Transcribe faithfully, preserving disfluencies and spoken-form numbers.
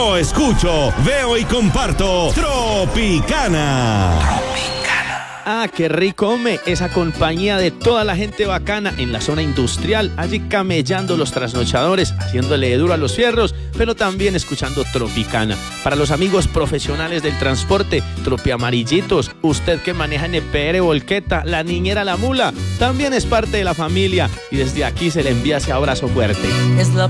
Yo escucho, veo y comparto Tropicana. Ah, qué rico, hombre, esa compañía de toda la gente bacana en la zona industrial, allí camellando los trasnochadores, haciéndole duro a los fierros, pero también escuchando Tropicana. Para los amigos profesionales del transporte, tropiamarillitos, usted que maneja N P R Volqueta, la niñera La Mula, también es parte de la familia y desde aquí se le envía ese abrazo fuerte. Es la